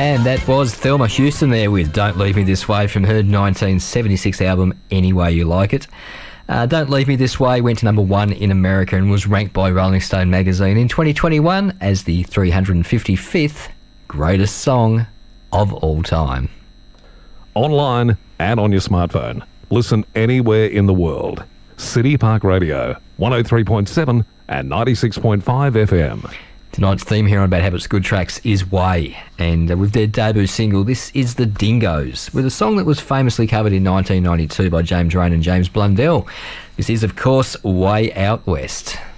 And that was Thelma Houston there with Don't Leave Me This Way from her 1976 album Any Way You Like It. Don't Leave Me This Way went to number 1 in America and was ranked by Rolling Stone magazine in 2021 as the 355th greatest song of all time. Online and on your smartphone. Listen anywhere in the world. City Park Radio, 103.7 and 96.5 FM. Tonight's theme here on Bad Habits Good Tracks is Way, and with their debut single, this is The Dingoes, with a song that was famously covered in 1992 by James Rain and James Blundell. This is, of course, Way Out West.